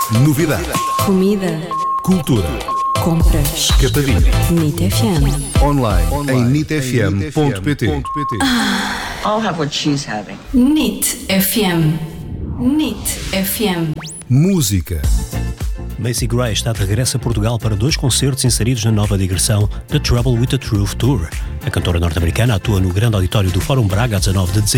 Novidades. Comida. Cultura. Compras. Escapadinha. NIT FM. Online em nitfm.pt. I'll have what she's having. NIT FM. NIT FM. Música. Macy Gray está de regresso a Portugal para 2 concertos inseridos na nova digressão The Trouble with the Truth Tour. A cantora norte-americana atua no grande auditório do Fórum Braga a 19 de dezembro.